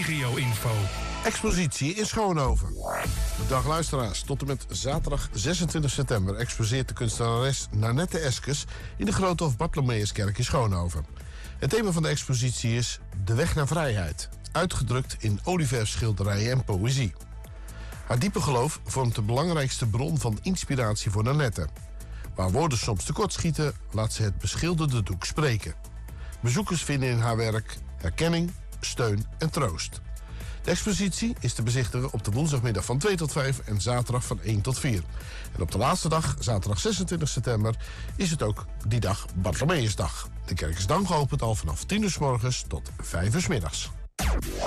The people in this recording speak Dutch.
regio-info. Expositie in Schoonhoven. Dag luisteraars, tot en met zaterdag 26 september exposeert de kunstenares Nanette Eskes in de Grote of Bartholomeuskerk in Schoonhoven. Het thema van de expositie is De weg naar vrijheid, uitgedrukt in olieverfschilderijen en poëzie. Haar diepe geloof vormt de belangrijkste bron van inspiratie voor Nanette. Waar woorden soms tekortschieten, laat ze het beschilderde doek spreken. Bezoekers vinden in haar werk herkenning, steun en troost. De expositie is te bezichtigen op de woensdagmiddag van 2 tot 5 en zaterdag van 1 tot 4. En op de laatste dag, zaterdag 26 september, is het ook die dag Bartholomeusdag. De kerk is dan geopend al vanaf 10 uur 's morgens tot 5 uur 's middags.